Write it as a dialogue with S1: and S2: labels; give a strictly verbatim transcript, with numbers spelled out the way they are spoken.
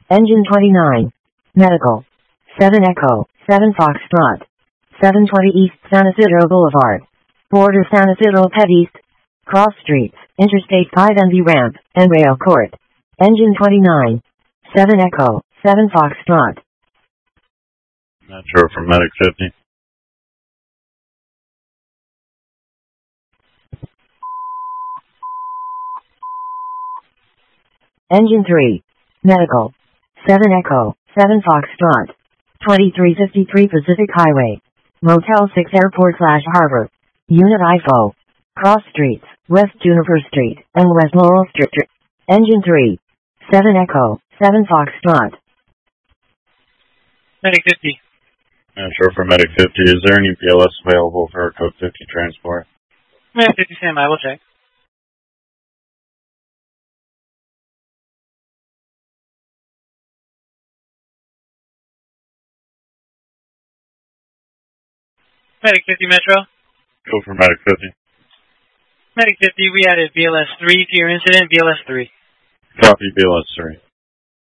S1: Engine twenty-nine. Medical. seven Echo, seven Foxtrot. seven twenty East San Isidro Boulevard. Border San Isidro Pet East. Cross Streets, Interstate five and the Ramp, and Rail Court. Engine twenty-nine. seven Echo, seven Foxtrot.
S2: Metro for Medic fifty.
S1: Engine three. Medical. seven Echo, seven Foxtrot. twenty-three fifty-three Pacific Highway. Motel six Airport slash Harbor. Unit I F O. Cross Streets, West Juniper Street, and West Laurel Street. Engine three. seven Echo, seven Foxtrot.
S3: Medic fifty.
S2: Metro for Medic fifty. Is there any B L S available for our Code fifty transport?
S3: Medic fifty, stand by. We'll check. Medic fifty, Metro.
S2: Go for Medic fifty.
S3: Medic fifty, we added B L S three to your incident, B L S three.
S2: Copy B L S three.